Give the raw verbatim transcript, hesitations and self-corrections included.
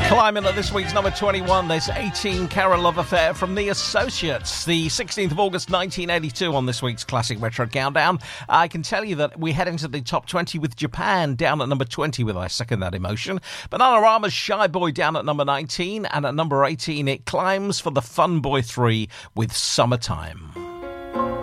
Climbing at this week's number twenty-one, there's eighteen Carol Love Affair from The Associates, the sixteenth of August nineteen eighty-two on this week's Classic Retro Countdown. I can tell you that we head into the top twenty with Japan down at number twenty with I Second That Emotion. Bananarama's Shy Boy down at number nineteen, and at number eighteen it climbs for the Fun Boy three with Summertime.